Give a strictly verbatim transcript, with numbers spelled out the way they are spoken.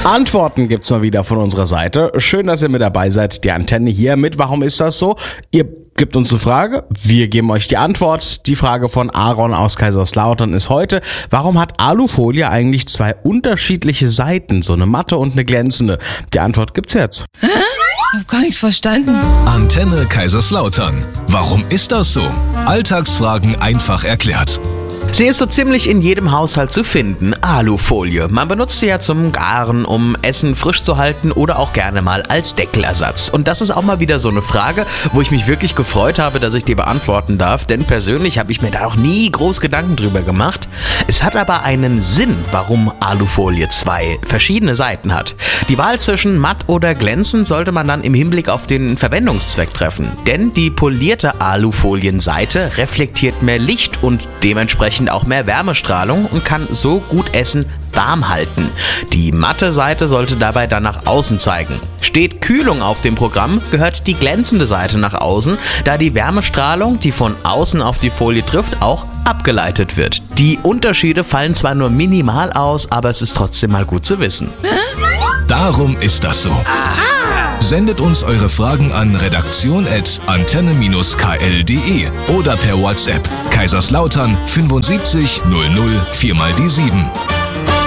Antworten gibt's mal wieder von unserer Seite. Schön, dass ihr mit dabei seid. Die Antenne hier mit Warum ist das so? Ihr gebt uns eine Frage, wir geben euch die Antwort. Die Frage von Aaron aus Kaiserslautern ist heute: Warum hat Alufolie eigentlich zwei unterschiedliche Seiten, so eine matte und eine glänzende? Die Antwort gibt's jetzt. Hä? Ich hab gar nichts verstanden. Antenne Kaiserslautern. Warum ist das so? Alltagsfragen einfach erklärt. Sie ist so ziemlich in jedem Haushalt zu finden, Alufolie. Man benutzt sie ja zum Garen, um Essen frisch zu halten oder auch gerne mal als Deckelersatz. Und das ist auch mal wieder so eine Frage, wo ich mich wirklich gefreut habe, dass ich die beantworten darf, denn persönlich habe ich mir da auch nie groß Gedanken drüber gemacht. Es hat aber einen Sinn, warum Alufolie zwei verschiedene Seiten hat. Die Wahl zwischen matt oder glänzend sollte man dann im Hinblick auf den Verwendungszweck treffen, denn die polierte Alufolienseite reflektiert mehr Licht und dementsprechend auch mehr Wärmestrahlung und kann so gut Essen warm halten. Die matte Seite sollte dabei dann nach außen zeigen. Steht Kühlung auf dem Programm, gehört die glänzende Seite nach außen, da die Wärmestrahlung, die von außen auf die Folie trifft, auch abgeleitet wird. Die Unterschiede fallen zwar nur minimal aus, aber es ist trotzdem mal gut zu wissen. Darum ist das so. Sendet uns eure Fragen an redaktion at antenne k l punkt d e oder per WhatsApp Kaiserslautern fünfundsiebzig null null vier mal die sieben.